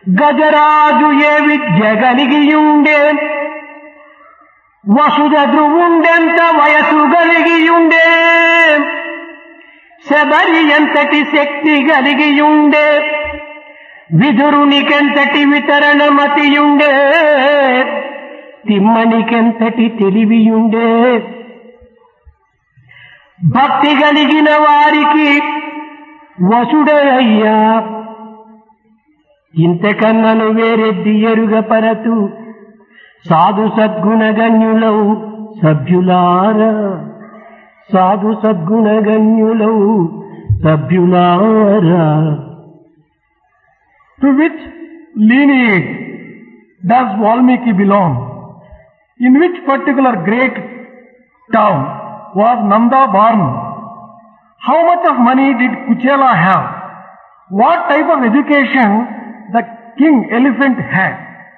గజరాజు ఏ విద్య కలిగియుండే, వసుధ ధ్రువుండెంత వయసు కలిగియుండే, శబరి ఎంతటి శక్తి కలిగియుండే, విదురునికెంతటి వితరణమతియుండే, తిమ్మనికెంతటి తెలివియుండే. భక్తి కలిగిన వారికి వసుడే అయ్యా, ఇంతకన్నను వేరెద్ది ఎరుగపరతు సాధు సద్గుణగణ్యులౌ సభ్యులారా, సాధు సద్గుణగణ్యులౌ సభ్యులారా. To which lineage does Valmiki belong? In which particular great town was Nanda born? How much of money did Kuchela have? What type of education the king elephant had?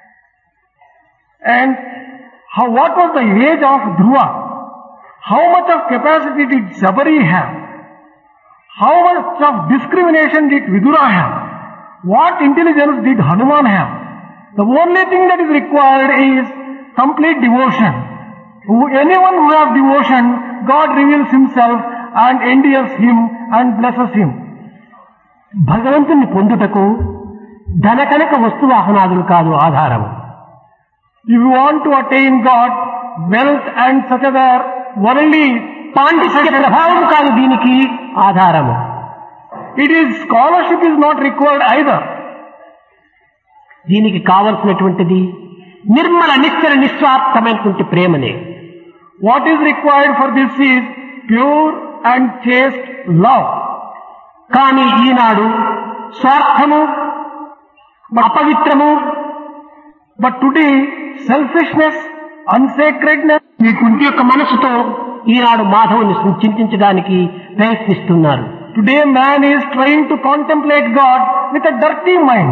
And what was the age of Dhruva? How much of capacity did Sabari have? How much of discrimination did Vidura have? What intelligence did Hanuman have? The only thing that is required is complete devotion. Anyone who has devotion, God reveals himself and endears him and blesses him. భగవంతుని పొందుటకు ధన కనక వస్తువాహనాదులు కాదు ఆధారము. If you want to attain God, wealth and such other worldly పాండిత్య ప్రభావం కాదు దీనికి ఆధారము. It is scholarship is not required either. దీనికి కావలసినటువంటిది నిర్మల నిశ్చల నిస్వార్థమైనటువంటి ప్రేమనే. What is required for this is pure and chaste love. కానీ ఈనాడు స్వార్థము అపవిత్రము, but today selfishness, unsacredness, ఈ కుంటి యొక్క మనసుతో ఈనాడు మాధవుని చింతించడానికి ప్రయత్నిస్తున్నారు. Today man is trying to contemplate God with a dirty mind.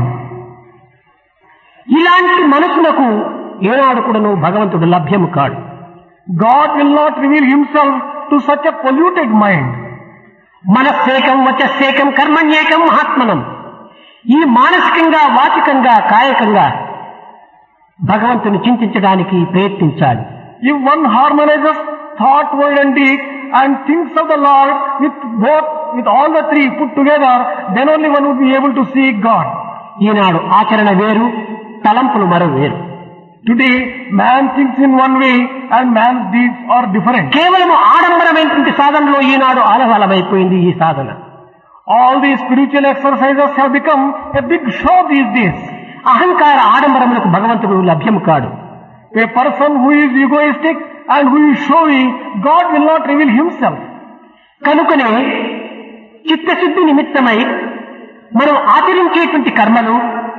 ఇలాంటి మనసులకు ఏనాడు కూడాను భగవంతుడు లభ్యము కాడు. God will not reveal himself to such a polluted mind. మనస్సేకం వచస్సేకం కర్మణ్యేకం మహాత్మనం. ఈ మానసికంగా వాచికంగా కాయకంగా భగవంతుని చింతించడానికి ప్రయత్నించాలి. If one harmonizes thought, word and deed and thinks of the Lord with all the three put together, then only one would be able to see God. ఈనాడు ఆచరణ వేరు, తలంపులు మరో వేరు. Today man thinks in one way and man's deeds are different. కేవలము ఆడంబరమైనటువంటి సాధనలో ఈనాడు ఆలవాలమైపోయింది ఈ సాధన. All these spiritual exercises have become a big show these days. అహంకార ఆడంబరములకు భగవంతుడు లభ్యము కాడు. A person who is egoistic and who is showy, God will not reveal himself. కనుకనే చిత్తశుద్ధి నిమిత్తమై మనం ఆచరించేటువంటి కర్మలు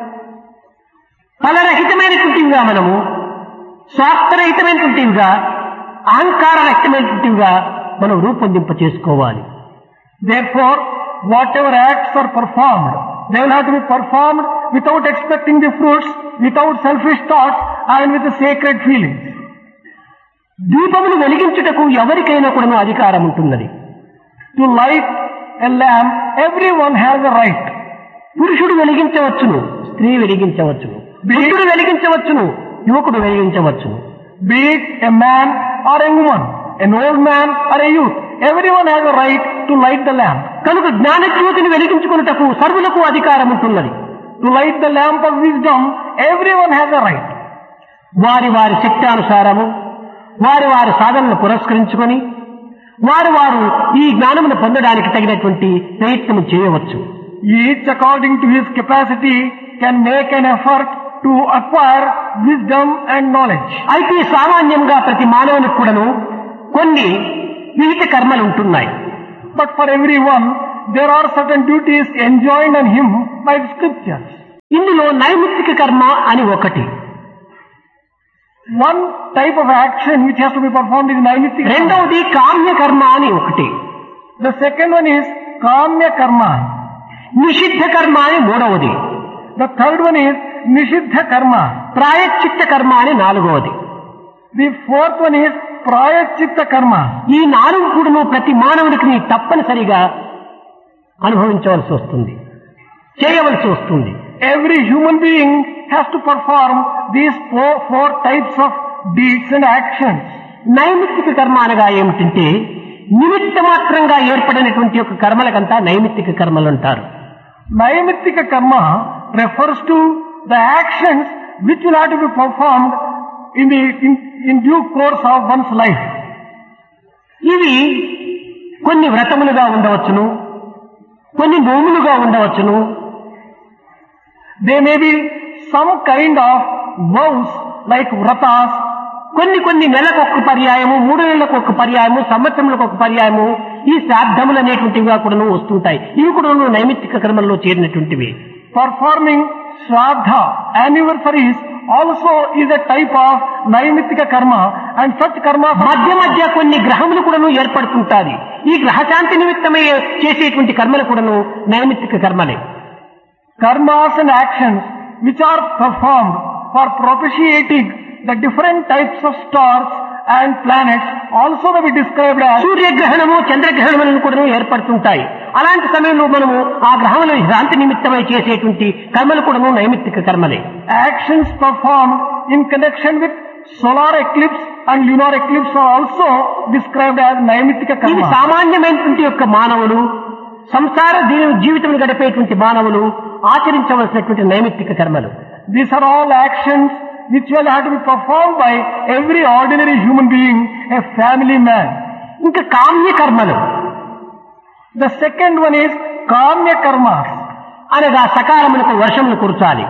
ఫలరహితమైనటువంటివిగా, మనము స్వార్థరహితమైనటువంటివిగా, అహంకార రహితమైనటువంటివిగా మనం రూపొందింప చేసుకోవాలి. Therefore, whatever acts are performed, they will have to be performed without expecting the fruits, without selfish thoughts and with a sacred feelings. దీపమును వెలిగించుటకు ఎవరికైనా కూడా అధికారం ఉంటున్నది. To light a lamp, everyone has a right. పురుషుడు వెలిగించవచ్చును, స్త్రీ వెలిగించవచ్చును, వృద్ధుడు వెలిగించవచ్చును, యువకుడు వెలిగించవచ్చును. Be it a man or a woman, an old man or a youth, everyone has a right to light the lamp. కనుక జ్ఞానజ్యోతిని వెలిగించుకున్నటకు సర్వులకు అధికారం ఉంటున్నది. To light the lamp of wisdom, everyone has a right. వారి వారి శక్తానుసారము వారి వారి సాధనను పురస్కరించుకొని వారు ఈ జ్ఞానమును పొందడానికి తగినటువంటి ప్రయత్నం చేయవచ్చు. Each according to his capacity can make an effort to acquire wisdom and knowledge. అయితే సామాన్యంగా ప్రతి మానవునికి కూడాను కొన్ని విహిత కర్మలు ఉంటున్నాయి. But for everyone there are certain duties enjoined on him by the scriptures. ఇందులో నైమిత్తిక కర్మ అని ఒకటి. One type of action which has to be performed is naimittika. రెండవది కామ్య కర్మ అని ఒకటి. The second one is kamya karma. నిషిద్ధ కర్మ అని మూడవది. The third one is nishiddha karma. ప్రాయశ్చిత్త కర్మ అని నాలుగవది. The fourth one is ప్రాయశ్చిత్త కర్మ. ఈ నాలుగు కూడాను ప్రతి మానవుడికి తప్పనిసరిగా అనుభవించవలసి వస్తుంది, చేయవలసి వస్తుంది. Every human being has to perform these four types of deeds and actions. నైమిత్తిక కర్మ అనగా ఏమిటంటే నిమిత్త మాత్రంగా ఏర్పడినటువంటి యొక్క కర్మలకంతా నైమిత్తిక కర్మలు అంటారు. Naimittika karma refers to the actions which will have to be performed in due course of one's life. ఇవి కొన్ని వ్రతములుగా ఉండవచ్చును, కొన్ని నోములుగా ఉండవచ్చును. They may be some kind of vows like vratas. కొన్ని నెలకు ఒక పర్యాయము, 3 నెలలకు ఒక పర్యాయము, సంవత్సరములకు ఒక పర్యాయము ఈ శ్రాద్ధములు అనేటువంటివిగా కూడా వస్తుంటాయి. ఇవి కూడా నైమిత్తిక కర్మల్లో చేరినటువంటివి. Performing shraddha anniversaries also is a type of naimittika karma, and such karma మధ్య కొన్ని గ్రహములు కూడా ఏర్పడుతుంటాయి. ఈ గ్రహశాంతి నిమిత్తమే చేసేటువంటి కర్మలు కూడా నైమిత్తిక కర్మలే. Karmas and actions which are performed for propitiating the different types of stars and planets also may be described as సూర్యగ్రహణము, చంద్రగ్రహణములను కూడా ఏర్పడుతుంటాయి. అలాంటి సమయంలో మనము ఆ గ్రహముల శాంతి నిమిత్తమై చేసేటువంటి కర్మలు కూడా నైమిత్తిక కర్మలే. actions performed in connection with solar eclipse and lunar eclipse are also described as naimittika ఇది karma. సామాన్యమైనటువంటి యొక్క మానవులు, సంసార జీవితం గడిపేటువంటి మానవులు ఆచరించవలసినటువంటి నైమిత్తిక కర్మలు. These are all actions which will have to be performed by every ordinary human being, a family man. ఇంకా కామ్య కర్మలు The second one is kamya karmas. అనగా సకాలమునకు వర్షములు కురచాలి,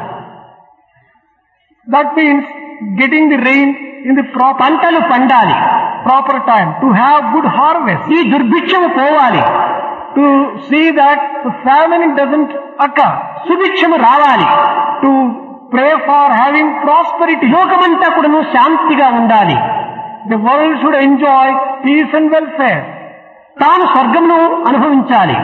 That means getting the rain in the పంటలు పండాలి, proper time, to have good harvest, ఈ దుర్భిక్షము పోవాలి, to see that the famine doesn't occur, సుభిక్షము రావాలి, to pray for having prosperity. లోకమంతా కూడా శాంతిగా ఉండాలి, The world should enjoy peace and welfare. తాను స్వర్గమును అనుభవించాలి,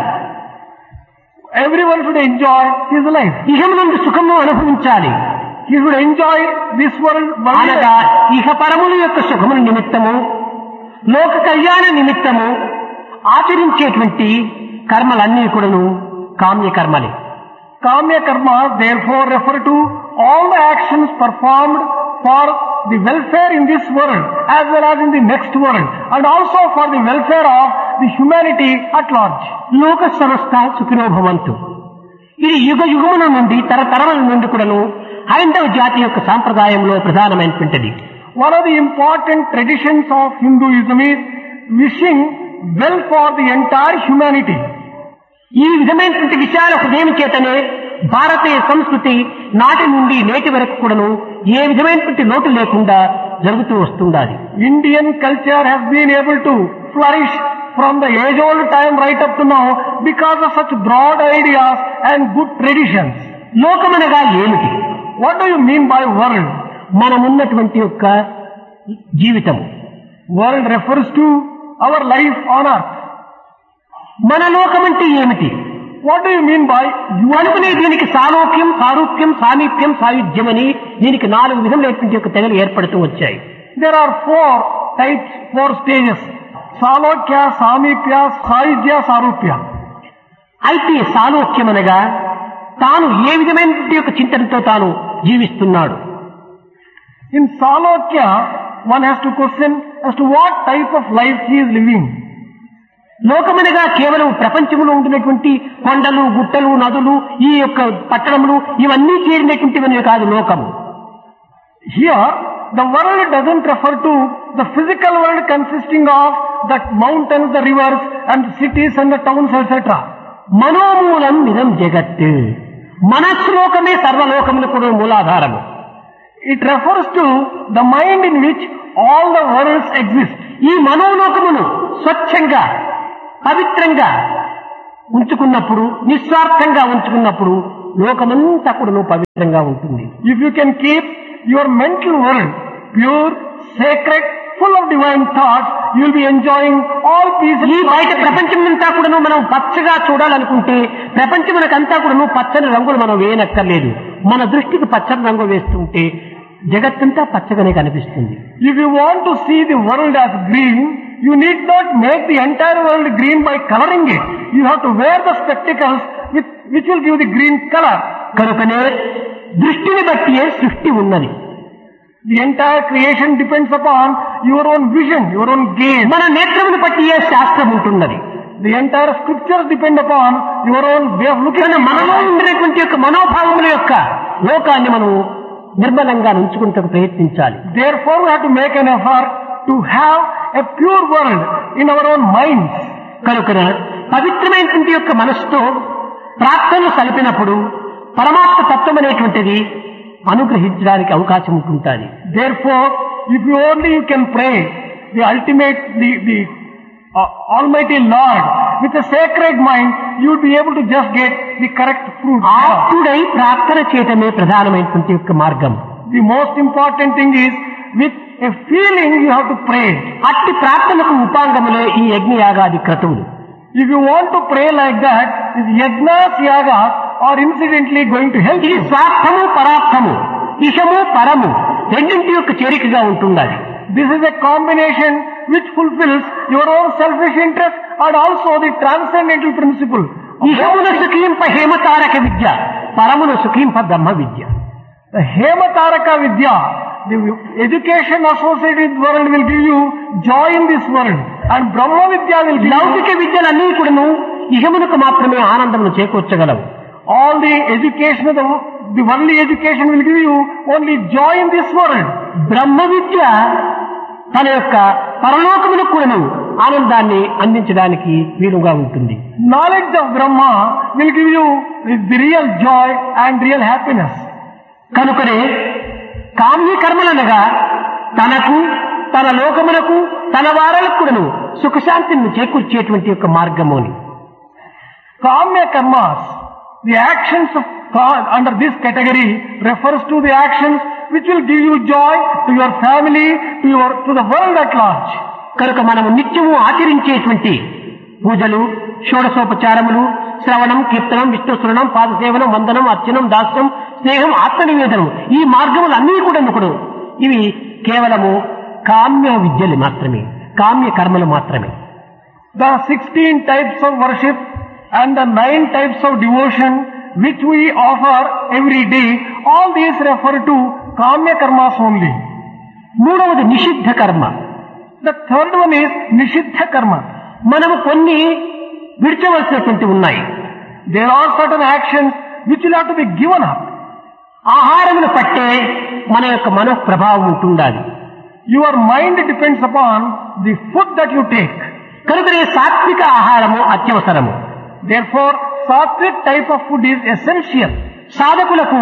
Everyone should enjoy his life. ఇహమునందు సుఖము అనుభవించాలి. He should enjoy this world. అనగా ఇహ పరముల యొక్క సుఖముల నిమిత్తము, లోక కళ్యాణ నిమిత్తము ఆచరించేటువంటి కర్మలన్నీ కూడాను కామ్య కర్మలే. Kamya karma therefore refer to all the actions performed for the welfare in this world as well as in the next world, and also for the welfare of the humanity at large. లోక సమస్త సుఖినో భవంతు. ఇది యుగ యుగముల నుండి తరతరముల నుండి కూడాను హైందవ జాతి యొక్క సాంప్రదాయంలో ప్రధానమైనటువంటిది. One of the important traditions of Hinduism is wishing well for the entire humanity. ఈ విధమైనటువంటి విషయాల హృదయం చేతనే భారతీయ సంస్కృతి నాటి నుండి నేటి వరకు కూడాను ఏ విధమైనటువంటి లోటు లేకుండా జరుగుతూ వస్తుండాలి. Indian culture has been able to flourish from the age-old time right up to now because of such broad ideas and good traditions. లోకమనగా ఏమిటి? What do you mean by world? మనమున్నటువంటి యొక్క జీవితం. World refers to our life on earth. మన లోకం అంటే ఏమిటి? What do you mean by అనుకునే దీనికి సాలోక్యం, సారూప్యం, సామీప్యం, సాయుధ్యం అని దీనికి 4 విధములైనటువంటి యొక్క తెగలు ఏర్పడుతూ వచ్చాయి. There are 4 types, 4 stages: Salokya, Samipya, Sayujya, Sarupya. అయితే సాలోక్యం అనగా తాను ఏ విధమైనటువంటి యొక్క చింతనతో తాను జీవిస్తున్నాడు. In Salokya, one has to question as to what type of life he is living. లోకమనగా కేవలం ప్రపంచంలో ఉంటున్నటువంటి కొండలు, గుట్టలు, నదులు, ఈ యొక్క పట్టణములు ఇవన్నీ చేరినటువంటివన్నీ కాదు లోకము. Here, the world doesn't refer to the physical world consisting of the mountains, the rivers, and the cities and the towns, etc. మనోమూలం ఇదం జగత్. మనస్సులోకమే సర్వలోకములకు మూలాధారము. It refers to the mind in which all the worlds exist. ఈ మనోలోకమును స్వచ్ఛంగా, పవిత్రంగా ఉంచుకున్నప్పుడు, నిస్వార్థంగా ఉంచుకున్నప్పుడు లోకమంతా కూడా పవిత్రంగా ఉంటుంది. If you can keep your mental world pure, sacred, full of divine thoughts, you will be enjoying all peace. ఈ బయట ప్రపంచమంతా కూడా మనం పచ్చగా చూడాలనుకుంటే ప్రపంచమునకంతా కూడా పచ్చని రంగులు మనం వేయనక్కర్లేదు. మన దృష్టికి పచ్చని రంగు వేస్తుంటే జగత్తంతా పచ్చగానే కనిపిస్తుంది. If you want to see the world as green, you need not make the entire world green by coloring it. You have to wear the spectacles which will give the green color. కనుకనే దృష్టిని బట్టియే సృష్టి ఉన్నది. The entire creation depends upon your own vision, your own gaze. మన నేత్రమును బట్టియే శాస్త్రం ఉంటున్నది. The entire scriptures depend upon your own way of looking at మనలో ఉండినటువంటి యొక్క మనోభావముల యొక్క లోకాన్ని మనం నిర్మలంగా ఉంచుకుంటూ ప్రయత్నించాలి. Therefore, we have to make an effort to have a pure world in our own minds. కనుక పవిత్రమైనటువంటి యొక్క మనస్సుతో ప్రార్థనలు సలిపినప్పుడు పరమాత్మ తత్వం అనేటువంటిది అనుగ్రహించడానికి అవకాశం ఉంటుంటుంది. Therefore, if you can pray the ultimate, the Almighty Lord with a sacred mind, you will be able to just get the correct fruit. ఆప్తుడై ప్రార్థన చేయటమే ప్రధానమైనటువంటి యొక్క మార్గం. The most important thing is with a feeling you have to pray. అట్టి ప్రార్థనకు ఉపాంగములే ఈ యజ్ఞయాగాది క్రతువులు. If you want to pray like that, these yajnas, yagas are incidentally going to help ఇది you. స్వార్థము పరార్థము, ఇషము పరము రెండింటి యొక్క చేరికగా ఉంటుండాలి. This is a combination which fulfills your own selfish interest and also the transcendental principle. ఇషమున సుఖింప హేమతారక Vidya, పరమున సుఖింప Brahma Vidya. The Hemataraka Vidya, the education associated with world will give you joy in this world, and Brahma Vidya will give you లౌకిక విద్యలన్నీ కూడాను ఇహమునకు మాత్రమే ఆనందమును చేకూర్చగలవు. all the education of the worldly education will give you only joy in this world. బ్రహ్మ విద్య తన యొక్క పరలోకమునకు కూడాను ఆనందాన్ని అందించడానికి వీలుగా ఉంటుంది. Knowledge of Brahma will give you the real joy and real happiness. కనుకనే కామ్య కర్మలనగా తనకు తన లోకమునకు తన వారలకు కూడాను సుఖశాంతిని చేకూర్చేటువంటి యొక్క మార్గము అని. Kamya karmas, the actions of God under this category refers to the actions which will give you joy to your family, to the world at large. కనుక మనము నిత్యము ఆచరించేటువంటి పూజలు, షోడశోపచారములు, శ్రవణం, కీర్తనం, విష్ణుస్మరణం, పాదసేవనం, వందనం, అర్చనం, దాస్యం, స్నేహం, ఆత్మనివేదనం, ఈ మార్గములు అన్నీ కూడా ఇవి కేవలము కామ్య విద్యలు మాత్రమే, కామ్య కర్మలు మాత్రమే. The 16 types of worship and the 9 types of devotion which we offer every day, all these refer to kamya karmas only. మూడవది నిషిద్ధ కర్మ. The third one is nishiddha karma. మనము కొన్ని విడిచవలసినటువంటి ఉన్నాయి. There are certain actions which will have to be given up. ఆహారమును పట్టే మన యొక్క మనఃప్రభావం ఉంటుండాలి. Your mind depends upon the food that you take. కనుకనే సాత్విక ఆహారము అత్యవసరము. Therefore, sattvic type of food is essential. సాధకులకు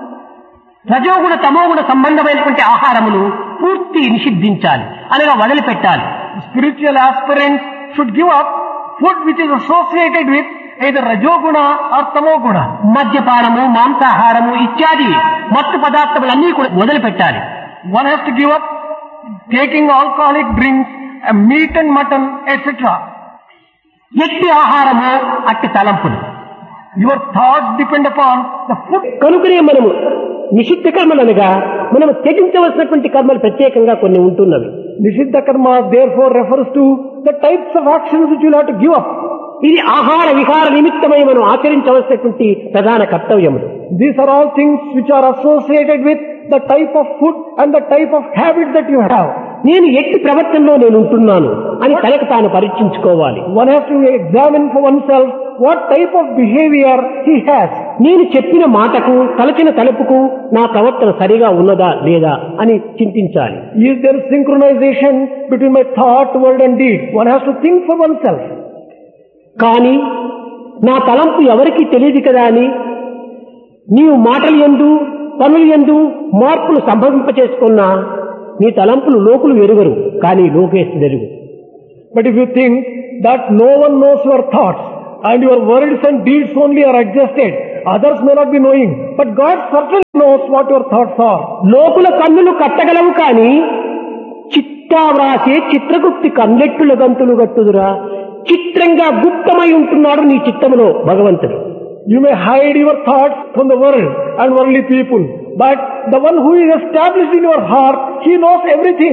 రజోగుణ తమోగుణ సంబంధమైనటువంటి ఆహారములు పూర్తి నిషిద్ధించాలి, అనగా వదిలిపెట్టాలి. Spiritual aspirants should give up food which is associated with either rajoguna or tamoguna. మద్యపానము, మాంసాహారము ఇత్యాది మత్తు పదార్థములన్నీ కూడా వదిలిపెట్టాలి. One has to give up taking alcoholic drinks, meat and mutton, etc. ఎట్టి ఆహారము అట్టి తలంపులు. Your thoughts depend upon the food. కనుకనే మనము నిషిద్ధ కర్మలనగా మనము త్యజించవలసినటువంటి కర్మలు ప్రత్యేకంగా కొన్ని ఉంటున్నవి. Nishiddha karma therefore refers to the types of actions which you have to give up. ఇది ఆహార విహార నిమిత్తమై మనం ఆచరించవలసినటువంటి ప్రధాన కర్తవ్యములు. These are all things which are associated with the type of food and the type of habit that you have. నేను ఎట్టి ప్రవర్తనలో నేను ఉంటున్నాను అని తనకు తాను పరీక్షించుకోవాలి. One has to examine for oneself what type of behavior he has. నేను చెప్పిన మాటకు తలచిన తలుపుకు నా ప్రవర్తన సరిగా ఉన్నదా లేదా అని చింతించాలి. Is there synchronization between my thought, word and deed? One has to think for oneself. కానీ నా తలంపు ఎవరికీ తెలియదు కదా అని నీవు మాటలు యందు పనులు యందు మార్పులు సంభవింపచేసుకున్నా నీ తలంపులు లోకులు ఎరుగరు, కానీ లోకేశుడు ఎరుగు. But if you think that no one knows your thoughts and your words and deeds only are adjusted, others may not be knowing, but God certainly knows what your thoughts are. లోకుల కన్నులు కట్టగలవు కానీ చిట్టా వ్రాసే చిత్రగుప్తి కన్నెట్టుల గంతులు గట్టుదురా. చిత్రంగా గుప్తమై ఉంటున్నాడు నీ చిత్తములో భగవంతుడు. You may hide your thoughts from the world and worldly people, but the one who is established in your heart, he knows everything.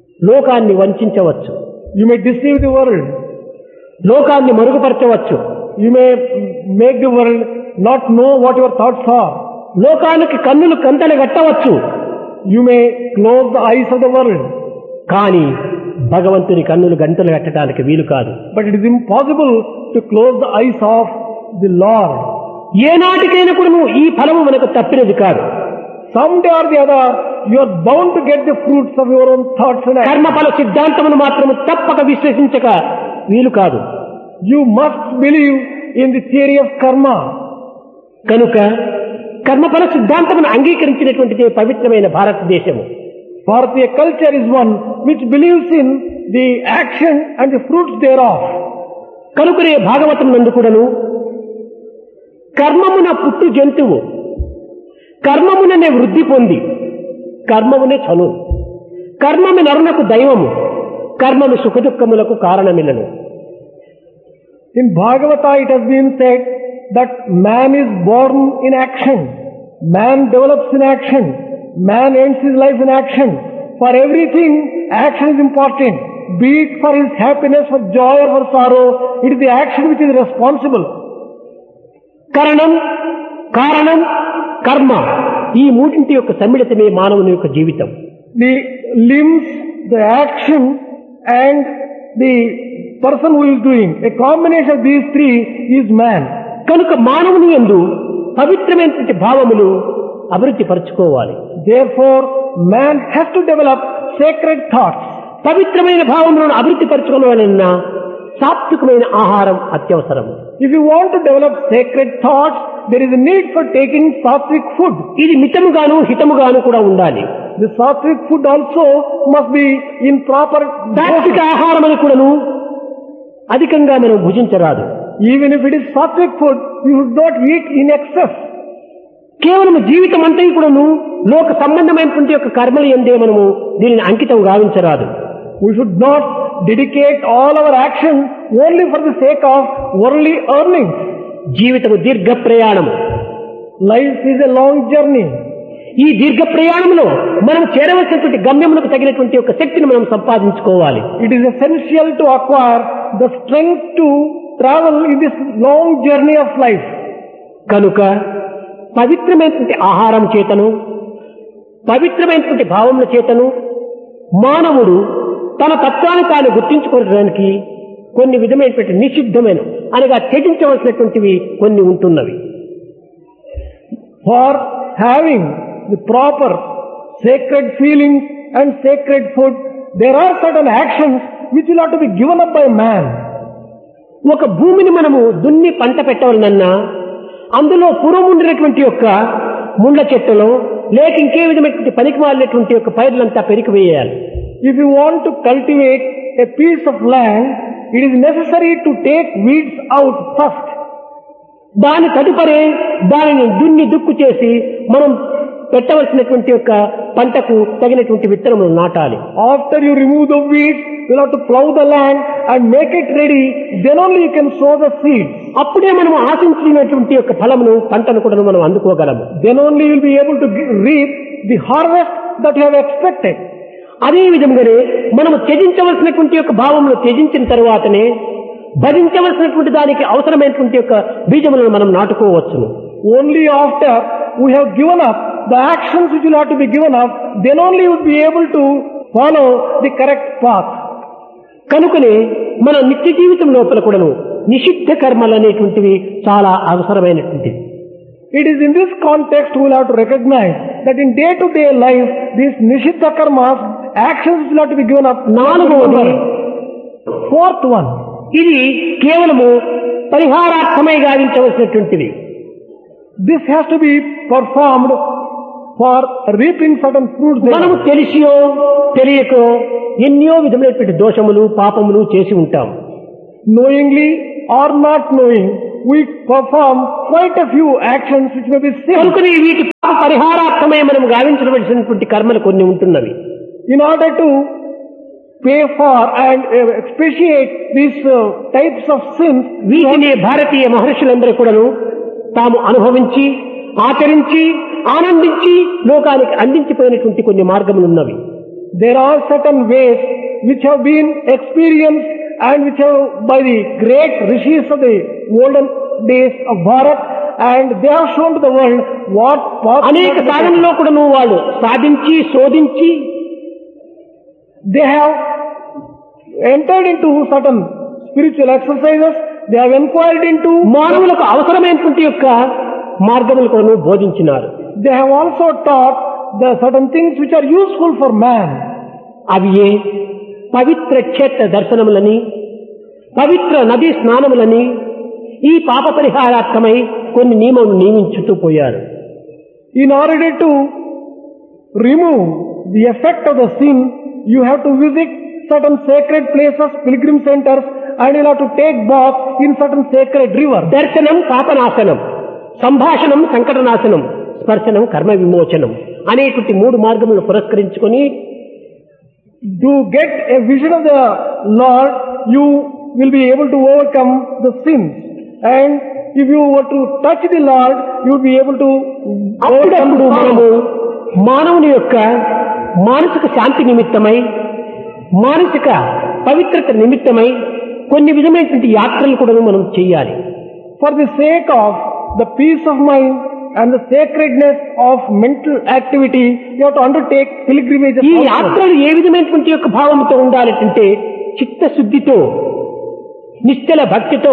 లోకాన్ని వంచవచ్చు, You may deceive the world, లోకాన్ని మరుగుపరచవచ్చు, You may make the world not know what your thoughts are. లోకానికి కన్నులు కంతలు కట్టవచ్చు, You may close the eyes of the world. కానీ భగవంతుని కన్నులు గంటలు కట్టడానికి వీలు కాదు. But it is impossible to close the eyes of the Lord. ఏనాటికైనా కూడా నువ్వు ఈ ఫలము మనకు తప్పినది కాదు. Someday or the other, you are bound to get the fruits of your own thoughts and actions. కర్మఫల సిద్ధాంతమును మాత్రము తప్పక విశ్లేషించక వీలు కాదు. You must believe in the theory of karma. కనుక కర్మఫల సిద్ధాంతమును అంగీకరించినటువంటిదే పవిత్రమైన భారతదేశము. Bharatiya culture is one which believes in the action and the fruits thereof. కనుకనే భాగవతం నందు కూడాను కర్మమున పుట్టు జంతువు కర్మముననే వృద్ధి పొంది కర్మమునే చను కర్మము నరునకు దైవము కర్మము సుఖదుఖములకు కారణమిలను. In Bhagavata it has been said that man is born in action, man develops in action, man ends his life in action. For everything, action is important. Be it for his happiness, for joy or for sorrow, it is the action which is responsible. కరణం కారణం కర్మ ఈ మూడింటి యొక్క సమ్మిళితమే మానవుని యొక్క జీవితం. The limbs, the action and the person who is doing, a combination of these three is man. కనుక మానవుని యందు పవిత్రమైనటువంటి భావములు అభివృద్ధి పరచుకోవాలి. Therefore, man has to develop sacred thoughts. పవిత్రమైన భావములను అభివృద్ధి పరచుకోవాలన్నా సాత్వికమైన ఆహారం అత్యవసరం. If you want to develop sacred thoughts, there is a need for taking sattvic food. ఇది మితముగాను హితముగాను కూడా ఉండాలి. The sattvic food also must be in proper సాత్విక dosage. ఆహారం అని కూడాను అధికంగా మనం భుజించరాదు. Even if it is sattvic food, you should not eat in excess. కేవలం జీవితం అంతా కూడాను లోక సంబంధమైనటువంటి యొక్క కర్మలు ఎందే మనము దీనిని అంకితం గావించరాదు. We should not dedicate all our action only for the sake of worldly earnings. జీవితము దీర్ఘ ప్రయాణము. Life is a long journey. ఈ దీర్ఘ ప్రయాణంలో మనం చేరవలసినటువంటి గమ్యములకు తగినటువంటి ఒక శక్తిని మనం సంపాదించుకోవాలి. It is essential to acquire the strength to travel in this long journey of life. కనుక పవిత్రమైనటువంటి ఆహారం చేతను పవిత్రమైనటువంటి భావముల చేతను మానవుడు తన తత్వాన్ని తాను గుర్తించుకోవడానికి కొన్ని విధమైనటువంటి నిషిద్ధమైన అనగా త్యజించవలసినటువంటివి కొన్ని ఉంటున్నవి. For having the proper sacred feelings and sacred food, there are certain actions which will have to be given up by man. ఒక భూమిని మనము దున్ని పంట పెట్టవాలన్నా అందులో పూర్వం ఉండినటువంటి యొక్క ముండ్ల చెట్టులో లేక ఇంకే విధమైనటువంటి పనికి మాలినటువంటి యొక్క పైర్లంతా పెరికివేయాలి. If you want to cultivate a piece of land, it is necessary to take weeds out first. దాని తదుపరి దానిని దున్ని దుక్కు చేసి మనం పెట్టవలసినటువంటి యొక్క పంటకు తగినటువంటి విత్తనములు నాటాలి. After you remove the weeds, you will have to plow the land and make it ready. Then only you can sow the seeds. అప్పుడే మనం ఆశించినటువంటి యొక్క ఫలమును పంటను కూడా మనం అందుకోగలము. Then only you will be able to reap the harvest that you have expected. అదే విధంగానే మనము త్యజించవలసినటువంటి యొక్క భావములు త్యజించిన తరువాతనే భజించవలసినటువంటి దానికి అవసరమైనటువంటి యొక్క బీజములను మనం నాటుకోవచ్చును. Only after we have given up the actions which will have to be given up, then only you will be able to follow the correct path. కనుకనే మన నిత్య జీవితం లోపల కూడాను నిషిద్ధ కర్మలు అనేటువంటివి చాలా అవసరమైనటువంటివి. It is in this context we will have to recognize that in day-to-day life, these nishiddha karmas, actions will have to be given up. నాలుగవది Fourth one, ఇది కేవలము పరిహారార్థమై గావించవలసినటువంటివి. this has to be performed for reaping certain fruits. మనము తెలిసియో తెలియకో ఎన్నో విధమైనటువంటి దోషములు పాపములు చేసి ఉంటాం. Knowingly or not knowing, we perform quite a few actions which may be sin. కనుకనే వీటి పాప పరిహారార్థమై మనం గావించవలసినటువంటి కర్మలు కొన్ని ఉంటున్నవి. In order to pay for and expiate these types of sins, వీటిని భారతీయ మహర్షులందరూ కూడాను తాము అనుభవించి ఆచరించి ఆనందించి లోకానికి అందించిపోయినటువంటి కొన్ని మార్గములు ఉన్నవి. there are certain ways which have been experienced and which have by the great rishis of the olden days of Bharat, and they have shown to the world what path. అనేక సాధనలో కూడా నువ్వు వాళ్ళు సాధించి శోధించి They have entered into certain spiritual exercises. They have inquired into. మానవులకు అవసరమైనటువంటి యొక్క మార్గములు కూడా నువ్వు బోధించినారు. They have also taught the certain things which are useful for man. అవి ఏ పవిత్ర క్షేత్ర దర్శనములని, పవిత్ర నదీ స్నానములని, ఈ పాప పరిహారార్థమై కొన్ని నియమములు నియమించుతూ పోయారు. In order to remove the effect of the sin, you have to visit certain sacred places, pilgrim centers, and you have to take bath in certain sacred rivers. దర్శనం పాపనాశనం, సంభాషణం సంకటనాశనం, స్పర్శనం కర్మ విమోచనం అనేటువంటి మూడు మార్గములను పురస్కరించుకొని To get a vision of the Lord, you will be able to overcome the sins. And if you were to touch the Lord, you will be able to overcome అప్పుడప్పుడు మనము the మానవుని యొక్క మానసిక శాంతి నిమిత్తమై, మానసిక పవిత్రత నిమిత్తమై కొన్ని విధమైనటువంటి యాత్రలు కూడా మనం చేయాలి. For the sake of the peace of mind and the sacredness of mental activity, you have to undertake pilgrimages. ఈ also. యాత్రలు ఏ విధమైనటువంటి యొక్క భావంతో ఉండాలంటే చిత్తశుద్ధితో, నిశ్చల భక్తితో,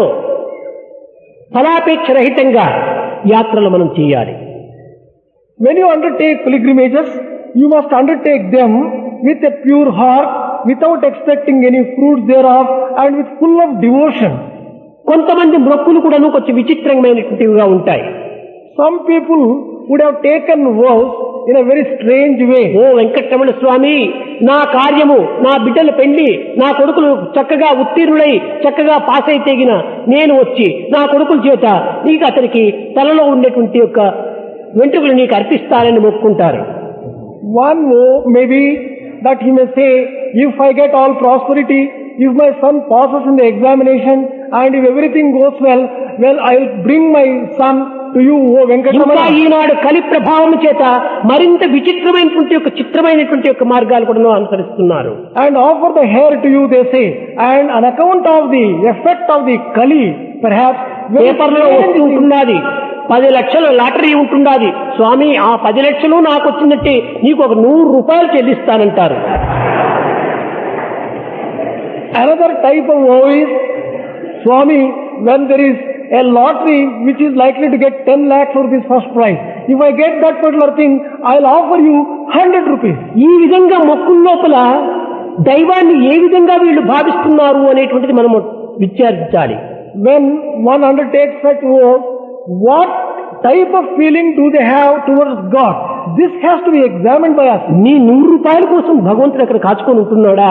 ఫలాపేక్ష రహితంగా యాత్రలు మనం చేయాలి. When you undertake pilgrimages, you must undertake them with a pure heart, without expecting any fruits thereof, and with full of devotion. కొంతమంది మొక్కులు కూడా కొంచెం విచిత్రమైనటువంటివిగా ఉంటాయి. Some people would have taken vows in a very strange way. ఓ వెంకటరమణ స్వామి, నా కార్యము, నా బిడ్డల పెళ్లి, నా కొడుకులు చక్కగా ఉత్తీర్ణులై చక్కగా పాస్ అయితే గిన నేను వచ్చి నా కొడుకుల చేత నీకు అతనికి తలలో ఉండేటువంటి యొక్క వెంట్రుకలు నీకు అర్పిస్తానని మొక్కుంటారు. One vow may be that he may say, if I get all prosperity, if my son passes in the examination, and if everything goes well, I will bring my son to you, O ఇంకా Venkatramana. ఈనాడు కలి ప్రభావం చేత మరింత విచిత్రమైనటువంటి యొక్క చిత్రమైనటువంటి యొక్క మార్గాలు కూడా అనుసరిస్తున్నారు. And offer the hair to you, they say. And on account of the effect of the Kali, perhaps, పేపర్లో వస్తూ ఉంటున్నది, 10 లక్షల లాటరీ ఉంటున్నది, స్వామి ఆ 10 లక్షలు నాకు వచ్చినట్టే నీకు ఒక 100 రూపాయలు చెల్లిస్తానంటారు. Another type of vow is, Swami, when there is a lottery which is likely to get 10 lakhs rupees first prize, if I get that particular thing, I'll offer you 100 rupees. ఈ విధంగా మొక్కుల లోపల దైవాన్ని ఏ విధంగా వీళ్ళు భావిస్తున్నారు అనేటువంటిది మనము విచారించాలి. When one undertakes such vow, what type of feeling do they have towards God? This has to be examined by us. నీ 100 రూపాయల కోసం భగవంతుడు అక్కడ కాచుకొని ఉంటున్నాడా?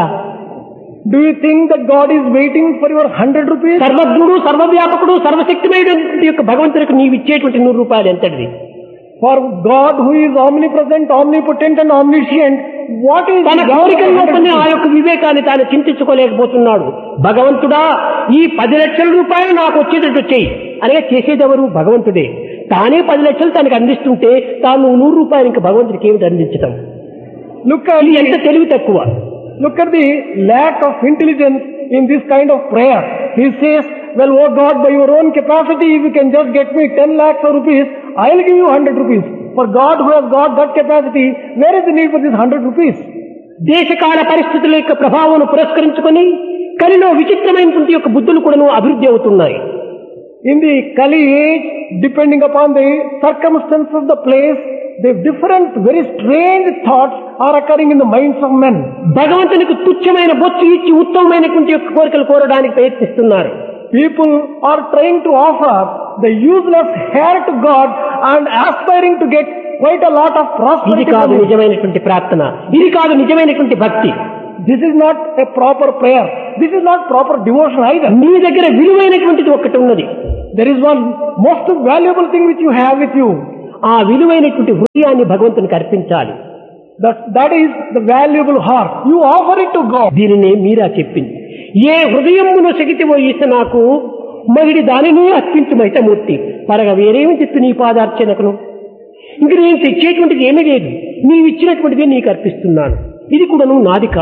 Do you think that God is waiting for your 100 rupees? సర్వజ్ఞుడు, సర్వవ్యాపకుడు, సర్వశక్తిమైనటువంటి యొక్క భగవంతుడికి నీవు ఇచ్చేటువంటి 100 రూపాయలు ఎంతటిది? For God who is omnipresent, omnipotent and omniscient, what is తన God? కోరికల్లో కొన్ని ఆ యొక్క వివేకాన్ని తాను చింతించుకోలేకపోతున్నాడు. భగవంతుడా, ఈ 10 లక్షల రూపాయలు నాకు వచ్చేటట్టు చెయ్యి అనగా చేసేదెవరు? భగవంతుడే. తానే 10 లక్షలు తనకు అందిస్తుంటే తాను 100 రూపాయలు ఇంకా భగవంతుడికి ఏమిటి అందించటం? Look at ఇది ఎంత తెలివి తక్కువ. Look at the lack of intelligence in this kind of prayer. He says, well, oh God, by your own capacity, if you can just get me 10 lakhs of rupees, I'll give you 100 rupees. For God who has got that capacity, where is the need for this 100 rupees? దేశకాల పరిస్థితుల యొక్క ప్రభావం పురస్కరించుకొని కలిలో విచిత్రమైనటువంటి యొక్క బుద్ధులు కూడా అభివృద్ధి అవుతున్నాయి. In the Kali age, depending upon the circumstances of the place, the different, very strange thoughts are occurring in the minds of men. భగవంతునికి తుచ్చమైన బొచ్చు ఇచ్చి ఉత్తమమైనటువంటి యొక్క కోరికలు కోరడానికి ప్రయత్నిస్తున్నారు. People are trying to offer the useless hair to God and aspiring to get quite a lot of ఇది prosperity. కాదు నిజమైనటువంటి ప్రార్థన, ఇది కాదు నిజమైనటువంటి భక్తి. This is not a proper prayer. This is not proper devotion either. నీ దగ్గర విలువైనటువంటిది ఒకటి ఉన్నది. There is one most valuable thing which you have with you. ఆ విలువైనటువంటి హృదయాన్ని భగవంతునికి అర్పించాలి. That is the valuable heart. You offer it to God. దీనినే మీరా చెప్పింది. ఏ హృదయమును శగితివో ఈస నాకు మగిడి దానిని అర్పించు మైతమూర్తి పరగా వేరేమి చెప్పి నీ పాదార్చనకును. ఇంక నేను తెచ్చేటువంటిది ఏమీ లేదు, నీవిచ్చినటువంటిదే నీకు అర్పిస్తున్నాను. ఇది కూడా నాది కాదు.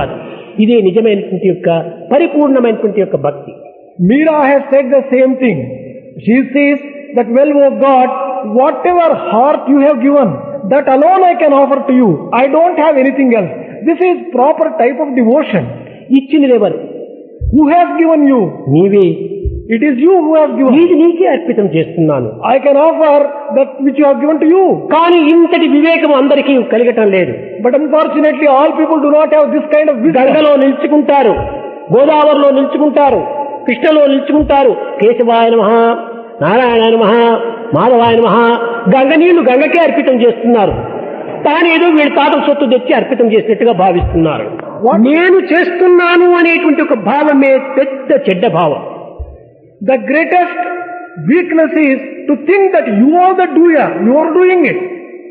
ఇదే నిజమైనటువంటి యొక్క పరిపూర్ణమైనటువంటి యొక్క భక్తి. Meera has said the same thing. She says that, well, O God, whatever heart you have given, that alone I can offer to you. I don't have anything else. This is proper type of devotion. ఇచ్చినదెవరు? Who has given you? నీవే. It is you who has given. ఇది నీకే అర్పితం చేస్తున్నాను. I can offer that which you have given to you. కానీ ఇంతటి వివేకం అందరికీ కలగటం లేదు. But unfortunately, all people do not have this kind of wisdom. గంగలో నిల్చుకుంటారు, గోదావరిలో నిల్చుకుంటారు, కృష్ణలో నిల్చుకుంటారు. కేశవాయ నమః, నారాయణ నమః, మాధవాయ నమః. గంగ నీళ్లు గంగకే అర్పితం చేస్తున్నారు. తాను ఏదో వీడి తాత సొత్తు తెచ్చి అర్పితం చేసినట్టుగా భావిస్తున్నారు. నేను చేస్తున్నాను అనేటువంటి ఒక భావమే పెద్ద చెడ్డ భావం. The greatest weakness is to think that you are the doer. You are doing it.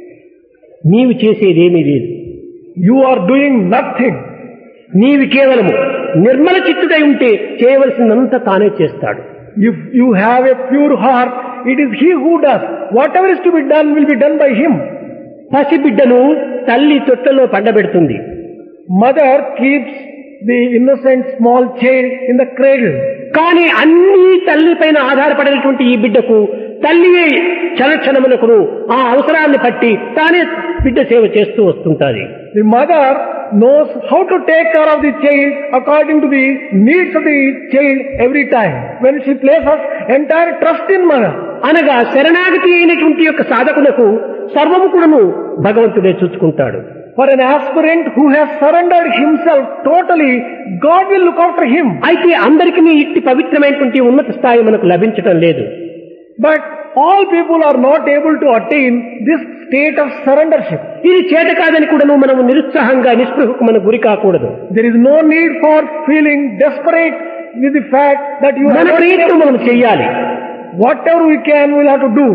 నీవు చేసేదేమీ లేదు. You are doing nothing. నీవు కేవలము నిర్మల చిత్తుడై ఉంటే చేయవలసినంత తానే చేస్తాడు. If you have a pure heart, it is He who does. Whatever is to be done will be done by Him. పసిబిడ్డను తల్లి తొట్టలో పండబెడుతుంది. Mother keeps the innocent small child in the cradle. కానీ అన్ని తల్లి పైన ఆధారపడినటువంటి ఈ బిడ్డకు తల్లియే క్షణక్షణములకు ఆ అవసరాన్ని బట్టి తానే బిడ్డ సేవ చేస్తూ వస్తుంటాది. The mother knows how to take care of the child according to the needs of the child every time. When she places entire trust in mother. అనగా శరణాగతి అయినటువంటి యొక్క సాధకులకు సర్వము కూడాను భగవంతుడే చూసుకుంటాడు. For an aspirant who has surrendered himself totally, God will look after him. అయితే అందరికీ ఇట్టి పవిత్రమైనటువంటి ఉన్నత స్థాయి మనకు లభించటం లేదు. But all people are not able to attain this state of surrendership. ఇది చేత కాదని కూడాను మనము నిరుత్సాహంగా నిస్పృహకు మన గురి కాకూడదు. There is no need for feeling desperate with the fact that you మన ప్రయత్నం మనం చేయాలి. Whatever we can, we'll have to do.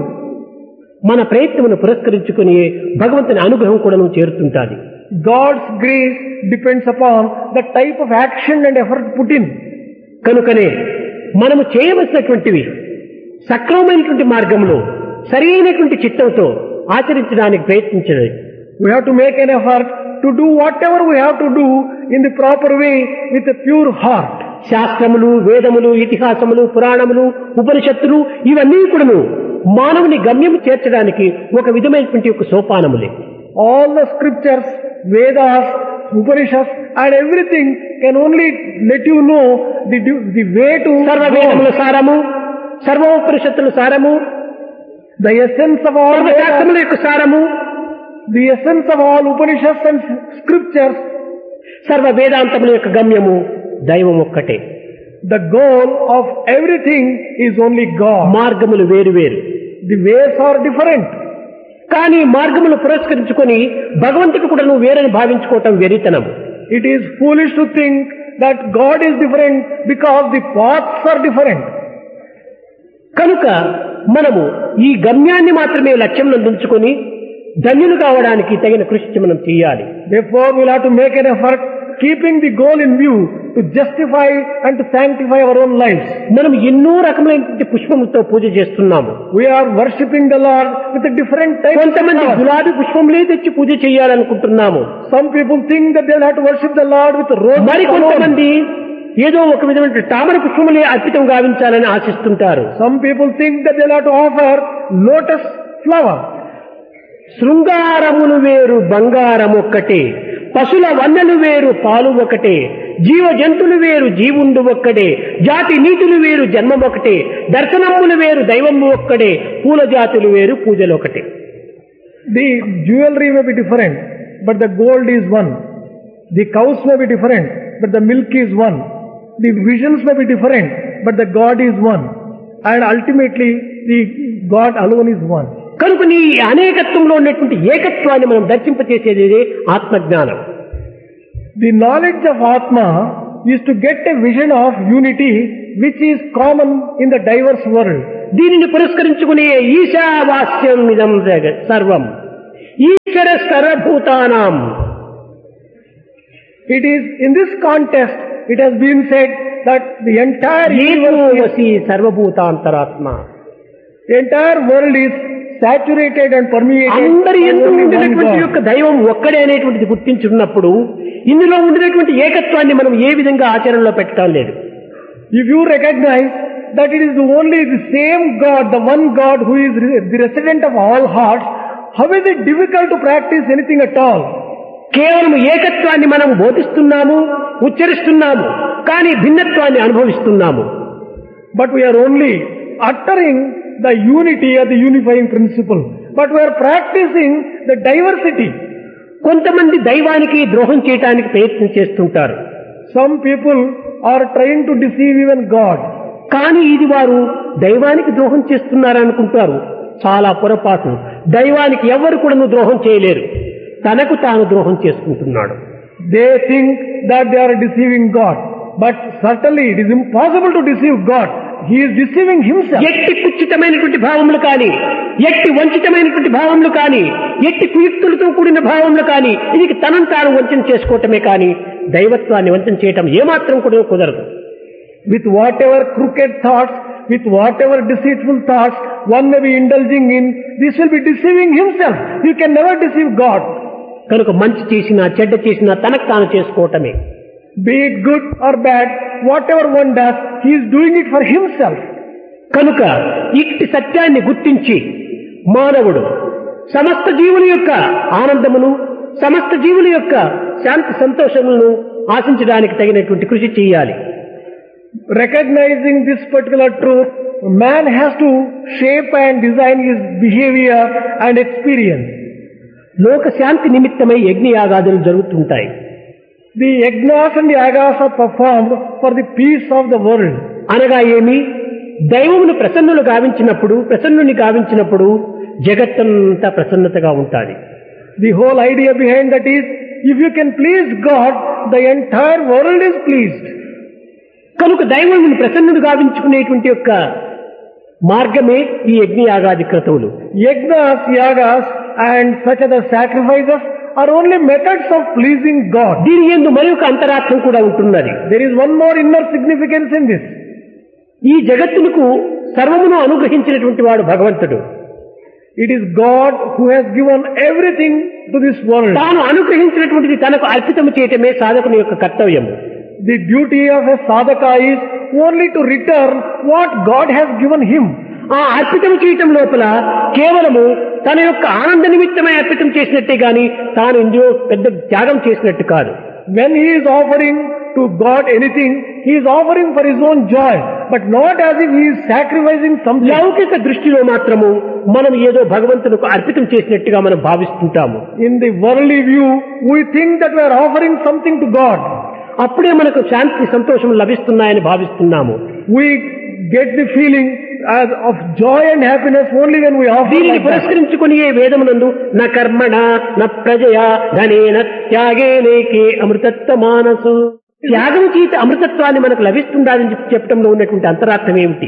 మన ప్రయత్నమును పురస్కరించుకుని భగవంతుని అనుగ్రహం కూడాను చేరుతుంటాది. God's grace depends upon the type of action and effort put in. కనుకనే మనము చేయవలసినటువంటివి సక్రమమైనటువంటి మార్గంలో సరైనటువంటి చిత్తంతో ఆచరించడానికి ప్రయత్నించలేదు. We have to make an effort to do whatever we have to do in the proper way with a pure heart. శాస్త్రములు, వేదములు, ఇతిహాసములు, పురాణములు, ఉపనిషత్తులు ఇవన్నీ కూడాను మానవుని గమ్యం చేర్చడానికి ఒక విధమైనటువంటి ఒక సోపానములే. All the scriptures, Vedas, Upanishads and everything can only let you know the way to సర్వ వేదముల సారము, సర్వోపనిషత్తుల సారము, the essence of all శాస్త్రముల యొక్క సారము, the essence of all Upanishads and scriptures, సర్వ వేదాంతముల యొక్క గమ్యము దైవం ఒక్కటే. the goal of everything is only God. మార్గములు వేరు వేరు, The ways are different. కానీ మార్గములు పురస్కరించుకొని భగవంతుడు కూడా నువ్వు వేరని భావించుకోవటం వెరితనం. It is foolish to think that God is different because the paths are different. కనుక మనము ఈ గమ్యాన్ని మాత్రమే లక్ష్యంలో ఉంచుకొని ధన్యులు కావడానికి తగిన కృషి మనం చేయాలి. Therefore, we'll have to make an effort keeping the goal in view to justify and to sanctify our own lives. మనం ఎన్నో రకమైనటువంటి పుష్పములతో పూజ చేస్తున్నాము. We are worshipping the Lord with a different type of కొంతమంది flowers. గులాబీ పుష్పములే తెచ్చి పూజ చేయాలనుకుంటున్నాము. Some people think that they'll have to worship the Lord with roses. మరి alone. కొంతమంది ఏదో ఒక విధమైన తామర పుష్పములే అర్పితం గావించాలని ఆశిస్తుంటారు. Some people think that they'll have to offer lotus flower. శృంగారములు వేరు బంగారము ఒక్కటే, పశుల వన్నెలు వేరు పాలు ఒకటే, జీవ జంతువులు వేరు జీవుండు ఒక్కడే, జాతి నీతులు వేరు జన్మం ఒకటే, దర్శనములు వేరు దైవము ఒక్కడే, పూల జాతులు వేరు పూజలు ఒకటే. The jewelry may be different, but the gold is one. The cows may be different, but the milk is one. The visions may be different, but the God is one. And ultimately, the God alone is one. కనుక నీ అనేకత్వంలో ఉన్నటువంటి ఏకత్వాన్ని మనం దర్శింపచేసేది ఆత్మజ్ఞానం. The knowledge of Atma is to get a vision of unity which is common in the diverse world. దీనిని పురస్కరించుకునే ఈశావాస్యం ఇదం జగత్ సర్వం ఈశ్వర సర్వభూతానాం. It is in this context it has been said that the entire ఏకోవసి సర్వభూతాంతరాత్మ. The entire world is saturated and permeated. అందరి by ఎందు only one ఉండినటువంటి God. యొక్క దైవం ఒక్కడే అనేటువంటిది గుర్తించున్నప్పుడు ఇందులో ఉండినటువంటి ఏకత్వాన్ని మనం ఏ విధంగా ఆచరణలో పెట్టడం లేదు. If you recognize that it is only the same God, the one God who is the resident of all hearts, how is it difficult to practice anything at all? కేవలం ఏకత్వాన్ని మనం బోధిస్తున్నాము, ఉచ్చరిస్తున్నాము, కానీ భిన్నత్వాన్ని అనుభవిస్తున్నాము. But we are only uttering the unity or the unifying principle. But we are practicing the diversity. కొంతమంది దైవానికి ద్రోహం చేయడానికి ప్రయత్నం చేస్తుంటారు. Some people are trying to deceive even God. కానీ ఇది వారు దైవానికి ద్రోహం చేస్తున్నారనుకుంటారు. చాలా పొరపాటు. దైవానికి ఎవరు కూడా ద్రోహం చేయలేరు. తనకు తాను ద్రోహం చేసుకుంటున్నాడు. They think that they are deceiving God. But certainly it is impossible to deceive God. He is deceiving himself. ఎట్టి కుచితమైనటువంటి భావములు కానీ, ఎట్టి వంచితమైనటువంటి భావములు కానీ, ఎట్టి కుయుక్తులతో కూడిన భావములు కానీ, ఇది తనను తాను వంచన చేసుకోవటమే కానీ దైవత్వాన్ని వంచన చేయటం ఏమాత్రం కూడా కుదరదు. With whatever crooked thoughts, with whatever deceitful thoughts one may be indulging in, this will be deceiving himself. He can never deceive God. కనుక మంచి చేసినా చెడ్డ చేసినా తనకు తాను చేసుకోవటమే. Be it good or bad, whatever one does, he is doing it for himself. కనుక ఇట్టి సత్యాన్ని గుర్తించి మానవుడు సమస్త జీవుల యొక్క ఆనందమును, సమస్త జీవుల యొక్క శాంతి సంతోషములను ఆశించడానికి తగినటువంటి కృషి చేయాలి. Recognizing this particular truth, man has to shape and design his behavior and experience. లోక శాంతి నిమిత్తమై యజ్ఞయాగాదులు జరుగుతుంటాయి. The yajnas and the yagas are performed for the peace of the world. అనగా ఏమి? దైవమును ప్రసన్నుని గావించినప్పుడు జగత్తంతా ప్రసన్నతగా ఉంటాది. The whole idea behind that is, if you can please God, the entire world is pleased. కనుక దైవమును ప్రసన్నుడు గావించుకునేటువంటి యొక్క మార్గమే ఈ యజ్ఞయాగాది క్రతువులు. Yajnas, yagas and such other sacrifices are only methods of pleasing God. దీని యందు మరి ఒక అంతరార్థం కూడా ఉంటున్నది. There is one more inner significance in this. ఈ జగత్తునకు సర్వమును అనుగ్రహించినటువంటి వాడు భగవంతుడు. It is God who has given everything to this world. తాను అనుగ్రహించినటువంటిది తనకు అర్పితం చేయటమే సాధకుని యొక్క కర్తవ్యం. The duty of a sadhaka is only to return what God has given him. ఆ అర్పితం చేయటం లోపల కేవలము తన యొక్క ఆనంద నిమిత్తమే అర్పితం చేసినట్టే గాని తాను ఇందులో పెద్ద త్యాగం చేసినట్టు కాదు. When he is offering to God anything, he is offering for his own joy, but not as if he is sacrificing something. లౌకిక దృష్టిలో మాత్రము మనం ఏదో భగవంతునికి అర్పితం చేసినట్టుగా మనం భావిస్తుంటాము. In the worldly view, we think that we are offering something to God. అప్పుడే మనకు శాంతి సంతోషం లభిస్తున్నాయని భావిస్తున్నాము. We get the feeling of joy and happiness only when we offer. దీనిని పురస్కరించుకుని ఏ వేదమునందు న కర్మణ న ప్రజయా ధనేన త్యాగేనేకే అమృతత్వ మానసు, త్యాగం చేత అమృతత్వాన్ని మనకు లభిస్తుందని చెప్పడంలో ఉన్నటువంటి అంతరార్థం ఏమిటి?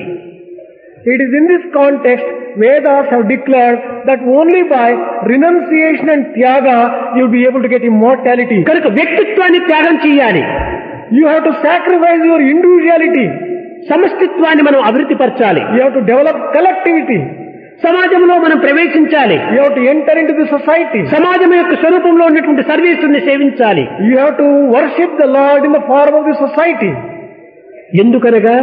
It is in this context Vedas have declared that only by renunciation and tyaga you will be able to get immortality. కనుక వ్యక్తిత్వాన్ని త్యాగం చేయాలి. You have to sacrifice your individuality. సమష్టిత్వాన్ని మనం అభివృద్ధిపరచాలి. You have to develop collectivity. సమాజంలో మనం ప్రవేశించాలి. You have to enter into the society. సమాజం యొక్క స్వరూపంలో ఉన్నటువంటి సర్వీసుని సేవించాలి. You have to worship the Lord in the form of the society. ఎందుకనగా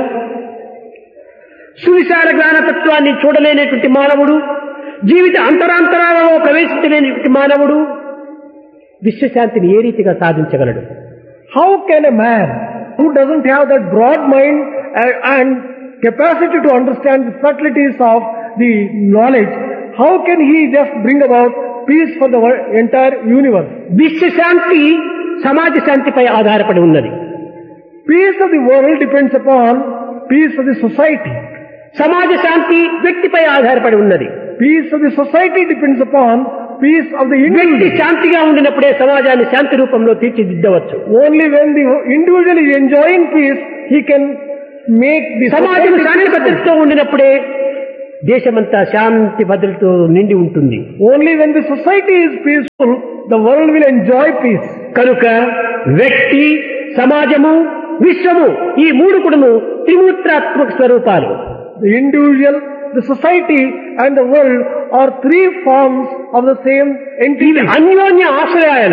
సువిశాల జ్ఞానతత్వాన్ని చూడలేనటువంటి మానవుడు, జీవిత అంతరాంతరాలలో ప్రవేశించలేనటువంటి మానవుడు విశ్వశాంతిని ఏ రీతిగా సాధించగలడు? How can a man who doesn't have that broad mind and capacity to understand the subtleties of the knowledge, how can he just bring about peace for the entire universe? విశ్వశాంతి సమాజ శాంతిపై ఆధారపడి ఉన్నది. Peace of the world depends upon peace of the society. సమాజ శాంతి వ్యక్తిపై ఆధారపడి ఉన్నది. Peace of the society depends upon peace of the వ్యక్తి individual. శాంతిగా ఉండినప్పుడే సమాజాన్ని శాంతి రూపంలో తీర్చిదిద్దవచ్చు. Only when the individual is enjoying peace, he can make the సమాజం society శాంతి peaceful. భద్రతతో ఉండినప్పుడే దేశమంతా శాంతి భద్రతతో నిండి ఉంటుంది. Only when the society is peaceful, the world will enjoy peace. కనుక వ్యక్తి, సమాజము, విశ్వము ఈ మూడు కూడాను త్రిమూర్తాత్మక స్వరూపాలు. The individual, the society and the world are three forms of the same entity. అన్యోన్య ఆశ్రయాలు.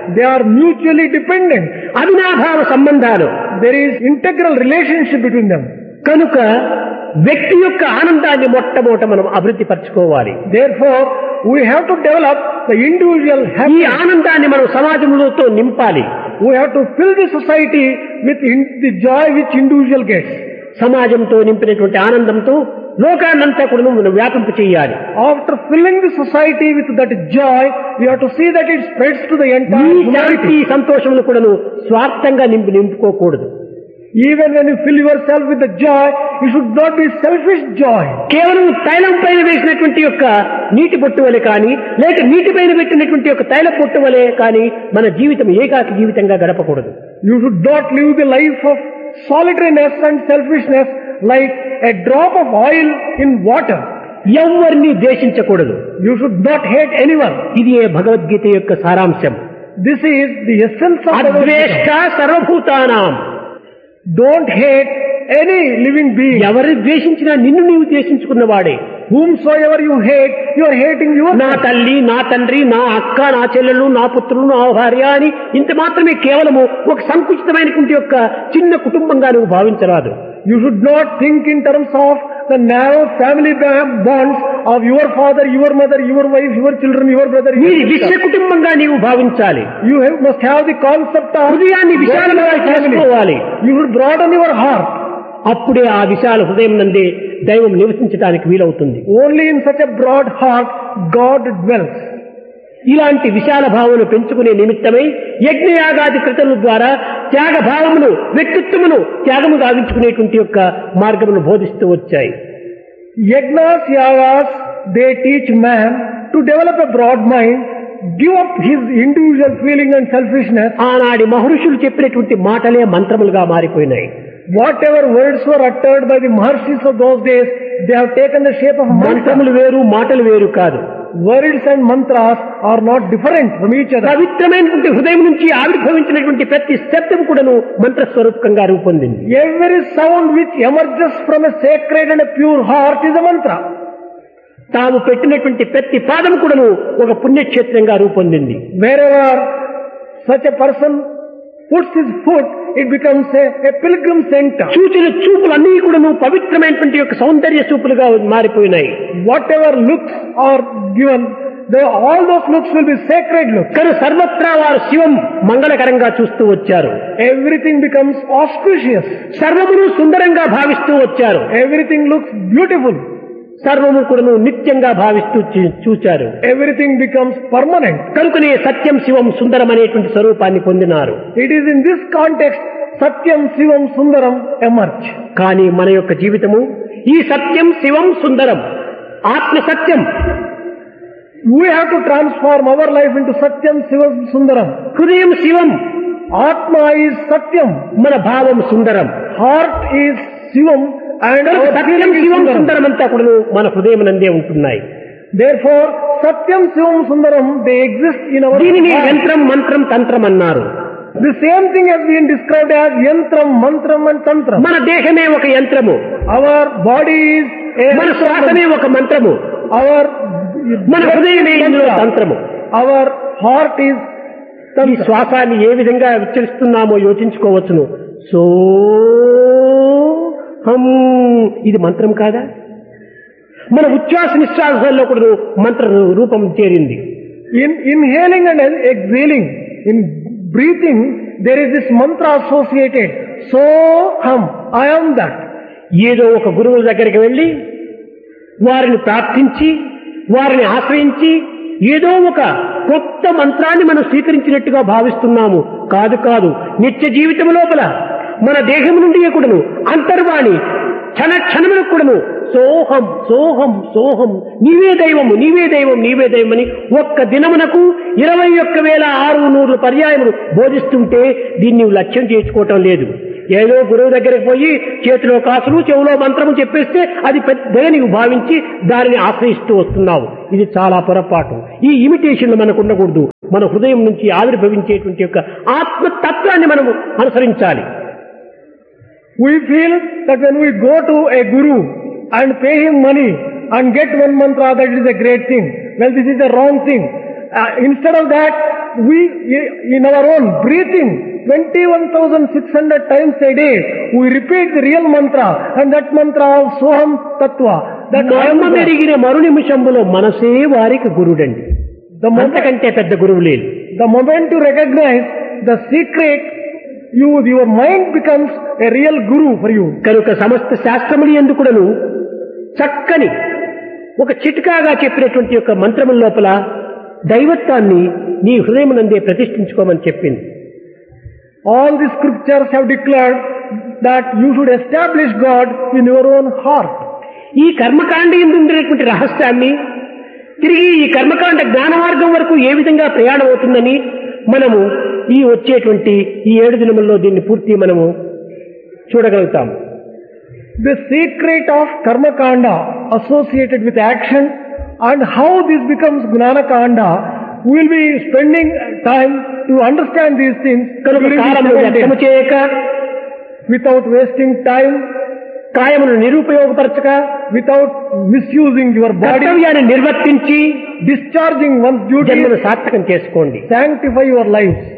They are mutually dependent. అవినాభావ సంబంధాలు. There is integral relationship between them. కనుక వ్యక్తి యొక్క ఆనందాన్ని మొట్టమొదట మనం అభివృద్ధి పరచుకోవాలి. Therefore, we have to develop the individual ఈ happiness. ఆనందాన్ని మనం సమాజంలోతో నింపాలి. We have to fill the society with the joy which individual gets. సమాజంతో నింపినటువంటి ఆనందంతో లోకాన్నంతా కూడా మనం వ్యాపింప చేయాలి. After filling the society with that joy, we have to see that it spreads to the entire ఈ శాంతి humanity. సంతోషములు కూడా స్వార్థంగా నింపుకోకూడదు. Even when you fill yourself with the joy, it should not be selfish joy. కేవలం తైలం పైన వేసినటువంటి యొక్క నీటి పొట్టు వలె కానీ లేక నీటి పైన పెట్టినటువంటి యొక్క తైల పొట్టు వలె కానీ మన జీవితం ఏకాకి జీవితంగా గడపకూడదు. You should not live the life of solitariness and selfishness like a drop of oil in water. ఎవరిని ద్వేషించకూడదు. You should not hate anyone. ఇది భగవద్గీత యొక్క సారాంశం. This is the essence of అద్వేష్ట సర్వభూతానాం. Don't hate any living being. ఎవరిని ద్వేషించినా నిన్ను నీవు ద్వేషించుకున్నవాడే. Whomsoever you hate, you are hating నా yourself. తల్లి, నా తండ్రి, నా అక్క, నా చెల్లెలు, నా పుత్రులు, నా భార్య అని ఇంత మాత్రమే కేవలము ఒక సంకుచితమైనటువంటి యొక్క చిన్న కుటుంబంగా నువ్వు భావించరాదు. You should not think in terms of the narrow family bonds of your father, your mother, your wife, your children, your brother, నీ your విశ్వ sister. కుటుంబంగా నీవు భావించాలి. Must have the concept of హృదయాన్ని విశాలంగా చేసుకోవాలి. You should broaden your heart. అప్పుడే ఆ విశాల హృదయం నందే దైవం నివసించడానికి వీలవుతుంది. Only in such a broad heart God dwells. ఇలాంటి విశాల భావమును పెంచుకునే నిమిత్తమై యజ్ఞయాగాది కృతుల ద్వారా త్యాగ భావమును, వ్యక్తిత్వమును త్యాగము గావించుకునేటువంటి యొక్క మార్గమును బోధిస్తూ వచ్చాయి. Yagnas, yagas, they teach man to develop a broad mind, give up his individual feeling and selfishness. ఆనాడి మహర్షులు చెప్పినటువంటి మాటలే మంత్రములుగా మారిపోయినాయి. Whatever words were uttered by the Maharshis of those days, they have taken the shape of mantras. మంత్రములు వేరు, మాటలు వేరు కాదు. Words and mantras are not different from each other. పవిత్రమైనటువంటి హృదయం నుంచి ఆవిర్భవించినటువంటి ప్రతి శబ్దం కూడాను మంత్రస్వరూపకంగా రూపొందింది. Every sound which emerges from a sacred and a pure heart is a mantra. తాము పెట్టినటువంటి ప్రతి పాదం కూడాను ఒక పుణ్యక్షేత్రంగా రూపొందింది. Wherever such a person puts his foot, it becomes a pilgrim center. చూచిన చూపులన్నీ కూడాను పవిత్రమైనటువంటి యొక్క సౌందర్య చూపులుగా మారిపోయినాయి. Whatever looks are given, all those looks will be sacred looks. కానీ సర్వత్రా వారు శివం మంగళకరంగా చూస్తూ వచ్చారు. Everything becomes auspicious. సర్వమును సుందరంగా భావిస్తూ వచ్చారు. Everything looks beautiful. సర్వము కూడాను నిత్యంగా భావిస్తూ చూచారు. Everything becomes permanent. కనుకనే సత్యం శివం సుందరం అనేటువంటి స్వరూపాన్ని పొందినారు. It is in this context Satyam Shivam Sundaram emerge. కానీ మన యొక్క జీవితము ఈ సత్యం శివం సుందరం ఆత్మ సత్యం. We have to transform our life into Satyam Shivam Sundaram. హృదయం శివం, Atma is Satyam. మన భావం సుందరం. Heart is Shivam and our Satyam feeling is Shivam Sundaram. సుందరం అంతా కూడా మన హృదయం నందే ఉంటున్నాయి. Therefore, Satyam Shivam Sundaram, they exist in our దీనిని heart. యంత్రం, మంత్రం, తంత్రం అన్నారు. The same thing has been described as Yantram, Mantram and Tantram. మన దేహమే ఒక యంత్రము, Our body is మన శ్వాసమే ఒక మంత్రము, our మన హృదయమే ఇందులో తంత్రము. Our heart is ఈ Tantra. శ్వాసాన్ని ఏ విధంగా విచ్చరిస్తున్నామో యోచించుకోవచ్చును. సో హం, ఇది మంత్రం కాదా? మన ఉచ్ఛ్వాస నిశ్వాసాల్లో కూడా మంత్ర రూపం చేరింది. In inhaling and exhaling, in breathing, there is this mantra associated. So hum, I am that. ఏదో ఒక గురువు దగ్గరికి వెళ్ళి వారిని ప్రార్థించి వారిని ఆశ్రయించి ఏదో ఒక కొత్త మంత్రాన్ని మనం స్వీకరించినట్టుగా భావిస్తున్నాము. కాదు కాదు, నిత్య జీవితం లోపల మన దేహం నుండి కూడాను అంతర్వాణి క్షణ క్షణములకు కూడాను సోహం సోహం సోహం, నీవే దైవము, నీవే దైవం, నీవే దైవం అని ఒక్క దినమునకు 21,600 పర్యాయములు బోధిస్తుంటే దీన్ని లక్ష్యం చేసుకోవటం లేదు. ఏదో గురువు దగ్గరికి పోయి చేతిలో కాసులు చెవులో మంత్రము చెప్పేస్తే అది పెద్దగా నీవు భావించి దానిని ఆశ్రయిస్తూ వస్తున్నావు. ఇది చాలా పొరపాటు. ఈ ఇమిటేషన్లు మనకు ఉండకూడదు. మన హృదయం నుంచి ఆవిర్భవించేటువంటి యొక్క ఆత్మతత్వాన్ని మనము అనుసరించాలి. We feel that when we go to a guru and pay him money and get one mantra, that is a great thing. Well, this is a wrong thing. Instead of that, we, in our own breathing, 21,600 times a day, we repeat the real mantra, and that mantra of Soham Tattva. That మర్మ మెరిగిన మరు నిమిషంలో మనసే వారికి గురుడండి. అంతకంటే పెద్ద గురువు లేదు. The moment you recognize the secret, your mind becomes a real guru for you. కనుక సమస్త శాస్త్రములు ఎందుకుడను చక్కని ఒక చిట్కాగా చెప్పినటువంటి యొక్క మంత్రముల లోపల దైవత్వాన్ని నీ హృదయమునందే ప్రతిష్ఠించుకోమని చెప్పింది. All the scriptures have declared that you should establish God in your own heart. ఈ కర్మకాండ యందు ఉండేటువంటి రహస్యాన్ని తిరిగి ఈ కర్మకాండ జ్ఞాన మార్గం వరకు ఏ విధంగా ప్రయాణం అవుతుందని మనము ఈ వచ్చేటువంటి ఈ 7 దినముల్లో దీన్ని పూర్తి మనము చూడగలుగుతాము. The secret of karma kanda associated with action and how this becomes gnana kanda, we will be spending time to understand these things కనుక కాలమును వ్యర్థము చేయక, without wasting time, కాయమును నిరుపయోగపరచక, without misusing your body, కర్తవ్యాన్ని నిర్వర్తించి discharging one's duty, జన్మను సార్థకం చేసుకోండి. sanctify your lives.